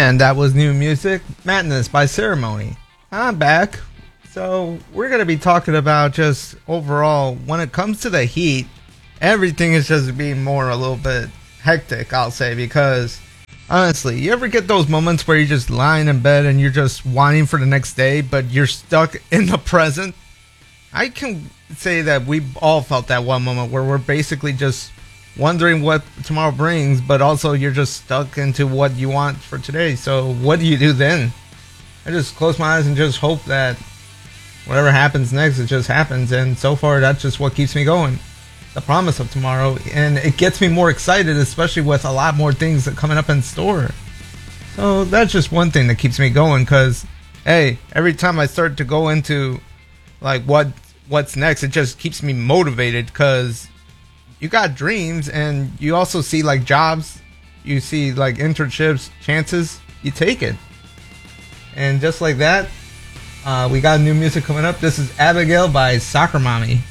And that was new music, Madness by Ceremony. I'm back. So we're going to be talking about just overall, when it comes to the heat, everything is just being a little bit hectic, I'll say, because honestly, you ever get those moments where you're just lying in bed and you're just wanting for the next day, but you're stuck in the present? I can say that we've all felt that one moment where we're basically just wondering what tomorrow brings, but also you're just stuck into what you want for today. So what do you do then? I just close my eyes and just hope that whatever happens next, it just happens. And so far, that's just what keeps me going. The promise of tomorrow. And it gets me more excited, especially with a lot more things that coming up in store. So that's just one thing that keeps me going, because, hey, every time I start to go into like what's next, it just keeps me motivated, because you got dreams and you also see like jobs, you see like internships, chances, you take it. And just like that, we got new music coming up. This is Abigail by Soccer Mommy.